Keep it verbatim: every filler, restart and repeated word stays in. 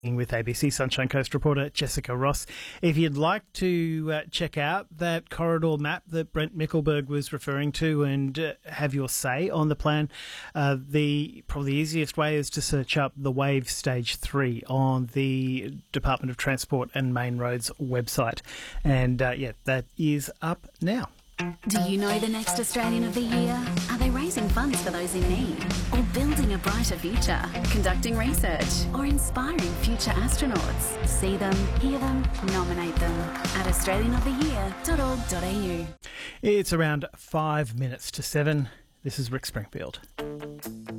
With A B C Sunshine Coast reporter Jessica Ross. If you'd like to uh, check out that corridor map that Brent Mickelberg was referring to and uh, have your say on the plan, uh, the probably easiest way is to search up the Wave Stage three on the Department of Transport and Main Roads website. And uh, yeah, that is up now. Do you know the next Australian of the Year? Are they raising funds for those in need? Or building a brighter future? Conducting research? Or inspiring future astronauts? See them, hear them, nominate them at australian of the year dot org dot a u. It's around five minutes to seven. This is Rick Springfield.